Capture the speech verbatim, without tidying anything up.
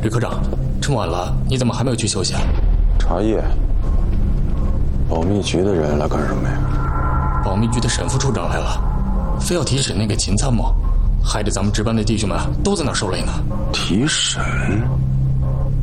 李科长，这么晚了，你怎么还没有去休息啊？ 茶叶。保密局的人来干什么呀？ 保密局的沈副处长来了，非要提审那个秦参谋，害得咱们值班的弟兄们都在那儿受累呢。 提审？